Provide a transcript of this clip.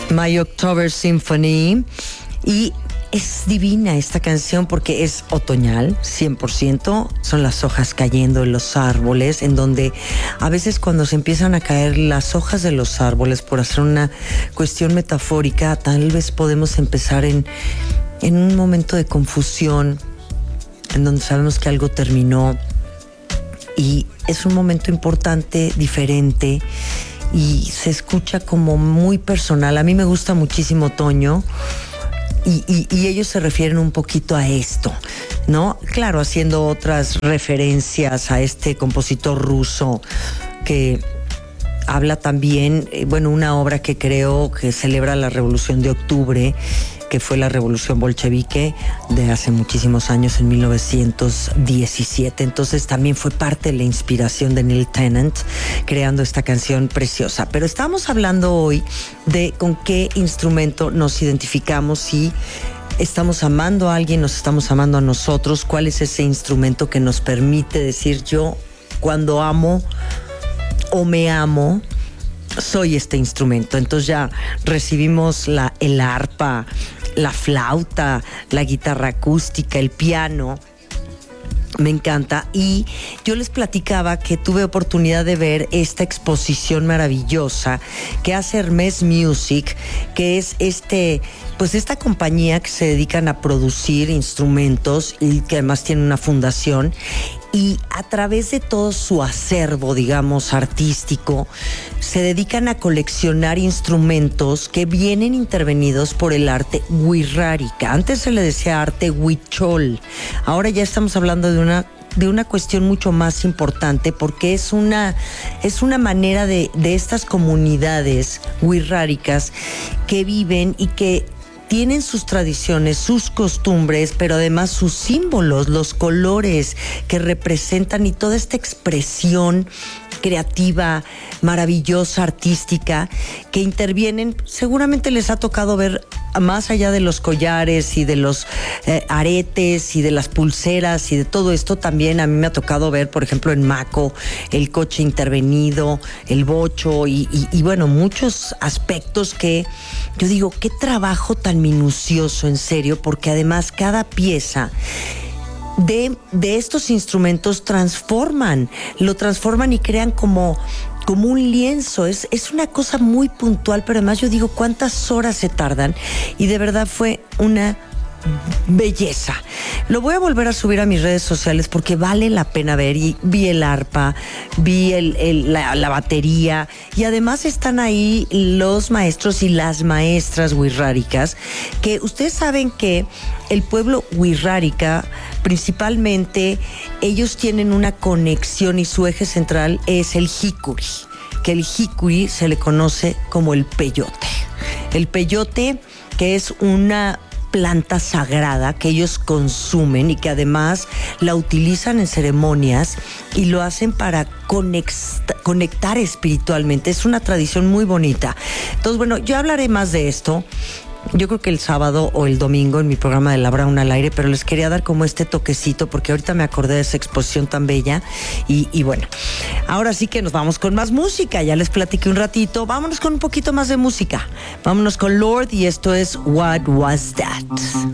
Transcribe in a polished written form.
My October Symphony. Y es divina esta canción porque es otoñal, 100%. Son las hojas cayendo en los árboles, en donde a veces cuando se empiezan a caer las hojas de los árboles, por hacer una cuestión metafórica, tal vez podemos empezar en un momento de confusión, en donde sabemos que algo terminó. Y es un momento importante, diferente, y se escucha como muy personal. A mí me gusta muchísimo otoño. Y ellos se refieren un poquito a esto, ¿no? Claro, haciendo otras referencias a este compositor ruso que habla también, una obra que creo que celebra la Revolución de Octubre, que fue la revolución bolchevique de hace muchísimos años, en 1917. Entonces también fue parte de la inspiración de Neil Tennant, creando esta canción preciosa. Pero estamos hablando hoy de con qué instrumento nos identificamos, si estamos amando a alguien, nos estamos amando a nosotros, cuál es ese instrumento que nos permite decir: yo cuando amo o me amo, soy este instrumento. Entonces ya recibimos el arpa, la flauta, la guitarra acústica, el piano. Me encanta. Y yo les platicaba que tuve oportunidad de ver esta exposición maravillosa que hace Hermes Music, que es esta compañía que se dedican a producir instrumentos y que además tiene una fundación. Y a través de todo su acervo, digamos, artístico, se dedican a coleccionar instrumentos que vienen intervenidos por el arte wixárika. Antes se le decía arte huichol. Ahora ya estamos hablando de una cuestión mucho más importante, porque es una manera de estas comunidades wixárikas que viven y que tienen sus tradiciones, sus costumbres, pero además sus símbolos, los colores que representan y toda esta expresión creativa, maravillosa, artística, que intervienen. Seguramente les ha tocado ver, más allá de los collares y de los aretes y de las pulseras y de todo esto, también a mí me ha tocado ver, por ejemplo, en Maco, el coche intervenido, el bocho y muchos aspectos que yo digo, qué trabajo tan minucioso, en serio, porque además cada pieza de estos instrumentos lo transforman y crean como un lienzo. Es una cosa muy puntual, pero además yo digo, ¿cuántas horas se tardan? Y de verdad fue una belleza. Lo voy a volver a subir a mis redes sociales porque vale la pena ver. Y vi el arpa, vi la batería, y además están ahí los maestros y las maestras wixárikas, que ustedes saben que el pueblo wixárika, principalmente, ellos tienen una conexión y su eje central es el jicuri, que el jicuri se le conoce como el peyote. El peyote, que es una planta sagrada que ellos consumen y que además la utilizan en ceremonias y lo hacen para conectar espiritualmente. Es una tradición muy bonita. Entonces, yo hablaré más de esto, yo creo que el sábado o el domingo, en mi programa de La Brown al aire, pero les quería dar como este toquecito porque ahorita me acordé de esa exposición tan bella. Y bueno, ahora sí que nos vamos con más música. Ya les platiqué un ratito, vámonos con un poquito más de música. Vámonos con Lorde, y esto es What Was That.